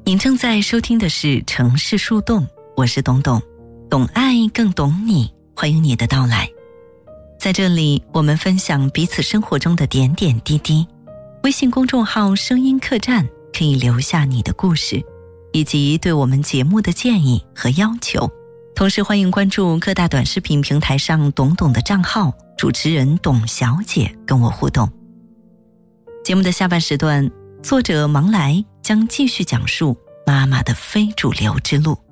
您正在收听的是城市树洞，我是董董，懂爱更懂你，欢迎你的到来。在这里，我们分享彼此生活中的点点滴滴。微信公众号声音客栈可以留下你的故事，以及对我们节目的建议和要求。同时欢迎关注各大短视频平台上董董的账号，主持人董小姐跟我互动。节目的下半时段，作者芒来将继续讲述妈妈的非主流之路。